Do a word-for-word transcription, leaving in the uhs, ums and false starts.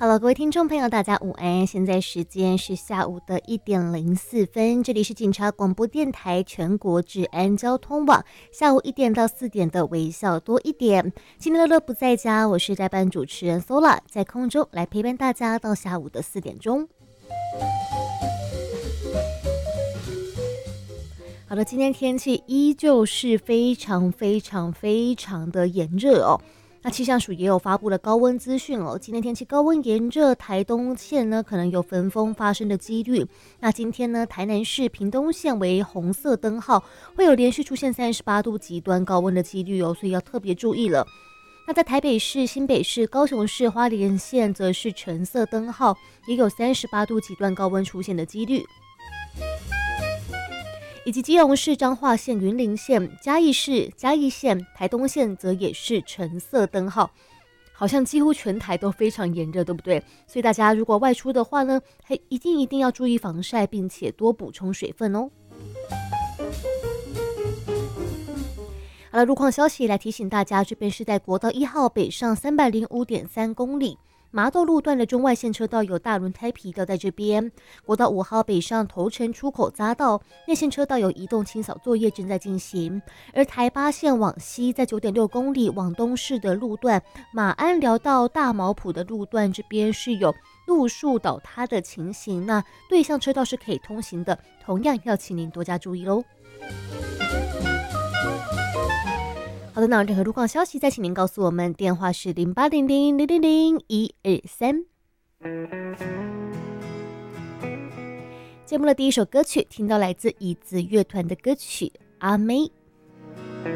Hello，各位听众朋友，大家午安！现在时间是下午的一点零四分，这里是警察广播电台全国治安交通网，下午一点到四点的微笑多一点。今天乐乐不在家，我是代班主持人 Sola， 在空中来陪伴大家到下午的四点钟。好的，今天天气依旧是非常非常非常的炎热哦。那气象署也有发布了高温资讯哦，今天天气高温炎热，台东县呢可能有焚风发生的几率。那今天呢，台南市屏东县为红色灯号，会有连续出现三十八度极端高温的几率哦，所以要特别注意了。那在台北市、新北市、高雄市、花莲县则是橙色灯号，也有三十八度极端高温出现的几率。以及基隆市、彰化县、云林县、嘉义市、嘉义县、台东县则也是橙色灯号，好像几乎全台都非常炎热，对不对？所以大家如果外出的话呢，还一定一定要注意防晒，并且多补充水分哦。好了，路况消息来提醒大家，这边是在国道一号北上三百零五点三公里。麻豆路段的中外线车道有大轮胎皮掉在这边，国道五号北上头城出口匝道内线车道有移动清扫作业正在进行，而台八线往西在九点六公里往东市的路段，马鞍寮到大毛埔的路段这边是有路树倒塌的情形，那对向车道是可以通行的，同样要请您多加注意喽。好的，那任何路况消息再请您告诉我们，电话是零八零零零零零一二三。节目的第一首歌曲听到来自椅子乐团的歌曲《阿妹》。